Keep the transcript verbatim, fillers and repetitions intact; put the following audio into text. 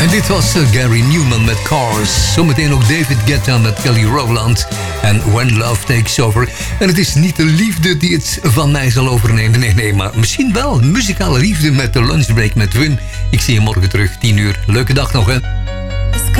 En dit was uh, Gary Newman met Cars. Zometeen ook David Guetta met Kelly Rowland. En When Love Takes Over. En het is niet de liefde die het van mij zal overnemen. Nee, nee, maar misschien wel muzikale liefde met de lunchbreak met Wim. Ik zie je morgen terug, tien uur. Leuke dag nog, hè.